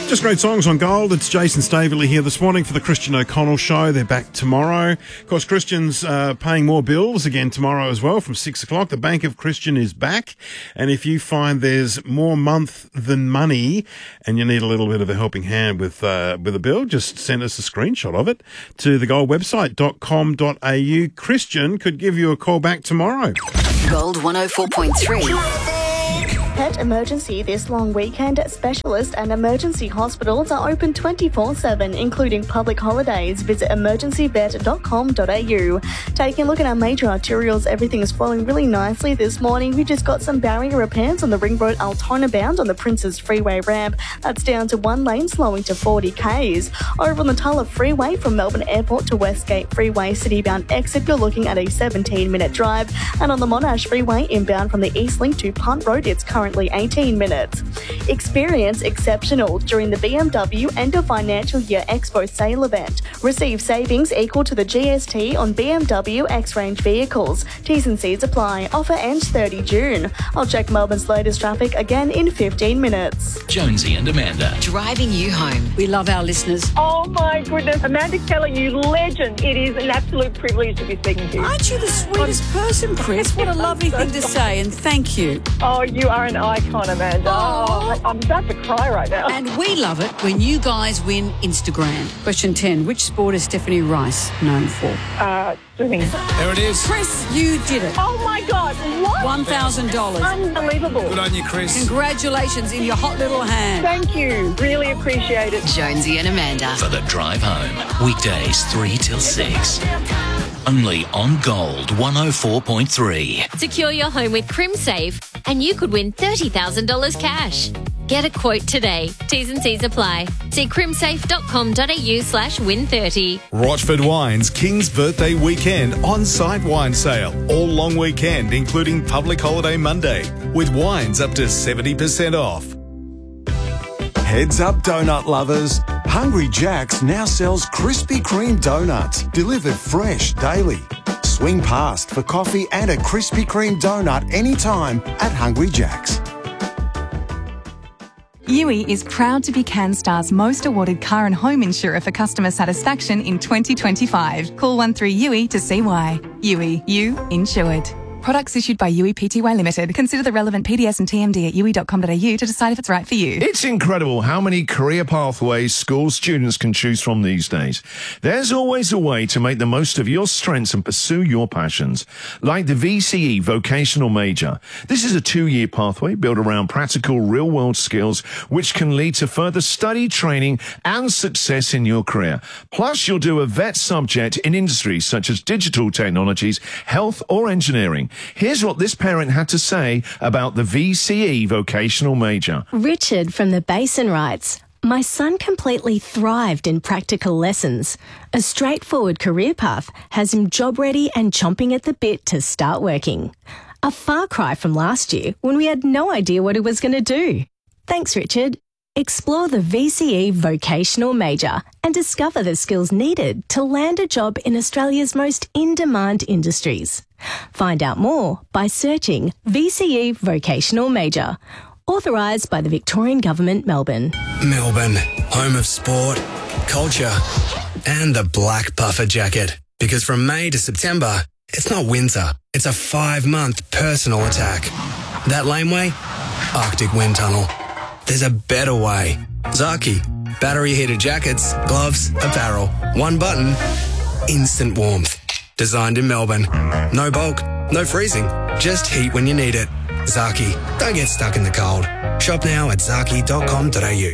Just great songs on Gold. It's Jason Staveley here this morning for the Christian O'Connell Show. They're back tomorrow. Of course, Christian's paying more bills again tomorrow as well from 6 o'clock. The Bank of Christian is back. And if you find there's more month than money and you need a little bit of a helping hand with a bill, just send us a screenshot of it to thegoldwebsite.com.au. Christian could give you a call back tomorrow. Gold 104.3. Pet emergency this long weekend. Specialist and emergency hospitals are open 24/7, including public holidays. Visit emergencyvet.com.au. Taking a look at our major arterials, everything is flowing really nicely this morning. We just got some barrier repairs on the Ring Road Altona bound on the Princes Freeway ramp. That's down to one lane, slowing to 40 k's. Over on the Tulla Freeway from Melbourne Airport to Westgate Freeway city-bound exit, you're looking at a 17-minute drive. And on the Monash Freeway inbound from the East Link to Punt Road, it's currently 18 minutes. Experience exceptional during the BMW End of Financial Year Expo sale event. Receive savings equal to the GST on BMW X-Range vehicles. T's and C's apply. Offer ends 30 June. I'll check Melbourne's latest traffic again in 15 minutes. Jonesy and Amanda. Driving you home. We love our listeners. Oh my goodness. Amanda Keller, you legend. It is an absolute privilege to be speaking to you. Aren't you the sweetest person, Chris? What a lovely thing to say, and thank you. Oh, you are an icon, Amanda. Oh, I'm about to cry right now. And we love it when you guys win Instagram. Question 10. Which sport is Stephanie Rice known for? Swimming. There it is. Chris, you did it. Oh my God, what? $1,000. Unbelievable. Good on you, Chris. Congratulations in your hot little hand. Thank you. Really appreciate it. Jonesy and Amanda. For the drive home. Weekdays 3 till 6. Only on Gold 104.3. Secure your home with CrimSafe and you could win $30,000 cash. Get a quote today. T's and C's apply. See crimsafe.com.au/win30. Rochford Wines King's Birthday Weekend on-site wine sale. All long weekend, including public holiday Monday, with wines up to 70% off. Heads up, donut lovers. Hungry Jack's now sells Krispy Kreme donuts, delivered fresh daily. Swing past for coffee and a Krispy Kreme donut anytime at Hungry Jack's. Yui is proud to be CanStar's most awarded car and home insurer for customer satisfaction in 2025. Call 13-YUI to see why. Yui, you insured. Products issued by Yui Pty Limited. Consider the relevant PDS and TMD at yui.com.au to decide if it's right for you. It's incredible how many career pathways school students can choose from these days. There's always a way to make the most of your strengths and pursue your passions, like the VCE Vocational Major. This is a 2-year pathway built around practical real-world skills which can lead to further study, training and success in your career. Plus, you'll do a vet subject in industries such as digital technologies, health or engineering. Here's what this parent had to say about the VCE Vocational Major. Richard from the Basin writes, my son completely thrived in practical lessons. A straightforward career path has him job ready and chomping at the bit to start working. A far cry from last year when we had no idea what he was going to do. Thanks, Richard. Explore the VCE Vocational Major and discover the skills needed to land a job in Australia's most in-demand industries. Find out more by searching VCE Vocational Major. Authorised by the Victorian Government, Melbourne. Melbourne, home of sport, culture and the black puffer jacket. Because from May to September, it's not winter, it's a 5-month personal attack. That laneway? Arctic Wind Tunnel. There's a better way. Zaki. Battery heated jackets, gloves, apparel. One button. Instant warmth. Designed in Melbourne. No bulk, no freezing. Just heat when you need it. Zaki. Don't get stuck in the cold. Shop now at zaki.com.au.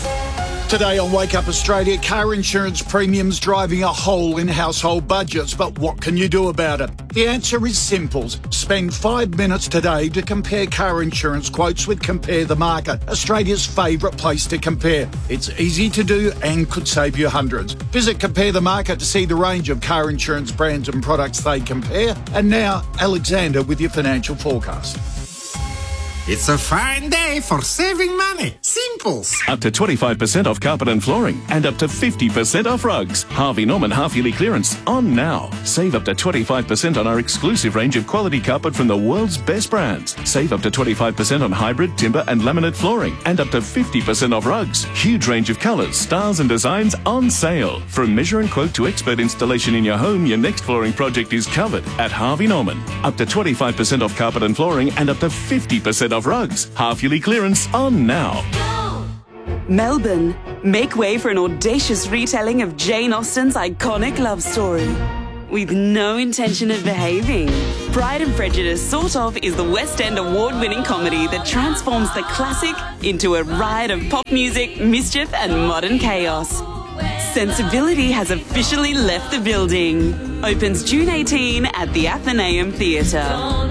Today on Wake Up Australia, car insurance premiums driving a hole in household budgets. But what can you do about it? The answer is simple. Spend 5 minutes today to compare car insurance quotes with Compare the Market, Australia's favourite place to compare. It's easy to do and could save you hundreds. Visit Compare the Market to see the range of car insurance brands and products they compare. And now, Alexander with your financial forecast. It's a fine day for saving money. Simple. samples. Up to 25% off carpet and flooring and up to 50% off rugs. Harvey Norman half-yearly clearance on now. Save up to 25% on our exclusive range of quality carpet from the world's best brands. Save up to 25% on hybrid, timber and laminate flooring and up to 50% off rugs. Huge range of colours, styles and designs on sale. From measure and quote to expert installation in your home, your next flooring project is covered at Harvey Norman. Up to 25% off carpet and flooring and up to 50% off rugs. Half-yearly clearance on now. Melbourne, make way for an audacious retelling of Jane Austen's iconic love story. With no intention of behaving, Pride and Prejudice Sort Of is the West End award-winning comedy that transforms the classic into a riot of pop music, mischief and modern chaos. Sensibility has officially left the building. Opens June 18 at the Athenaeum Theatre.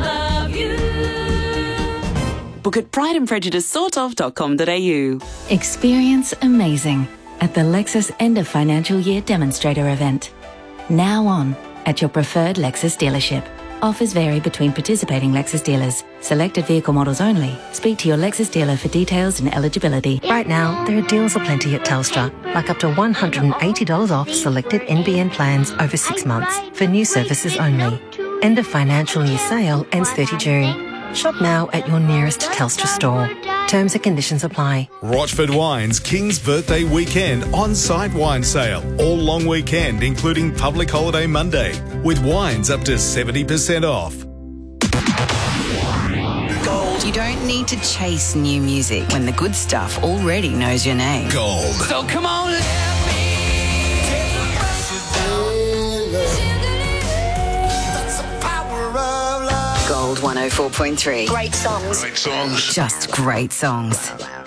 Book at prideandprejudicesortof.com.au. Experience amazing at the Lexus End of Financial Year Demonstrator event. Now on at your preferred Lexus dealership. Offers vary between participating Lexus dealers. Selected vehicle models only. Speak to your Lexus dealer for details and eligibility. Right now, there are deals aplenty at Telstra, like up to $180 off selected NBN plans over 6 months for new services only. End of financial year sale ends 30 June. Shop now at your nearest Telstra store. Terms and conditions apply. Rochford Wines King's Birthday Weekend on-site wine sale. All long weekend, including public holiday Monday, with wines up to 70% off. Gold. You don't need to chase new music when the good stuff already knows your name. Gold. So come on. Gold 104.3. Great songs. Just great songs.